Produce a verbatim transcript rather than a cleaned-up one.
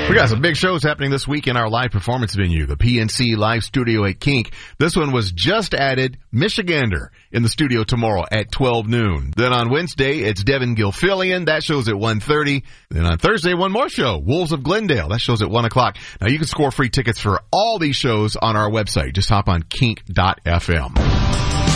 We got some big shows happening this week in our live performance venue, the P N C Live Studio at Kink. This one was just added, Michigander, in the studio tomorrow at twelve noon. Then on Wednesday, it's Devin Gilfillian. That show's at one thirty. Then on Thursday, one more show, Wolves of Glendale. That show's at one o'clock. Now, you can score free tickets for all these shows on our website. Just hop on kink dot f m.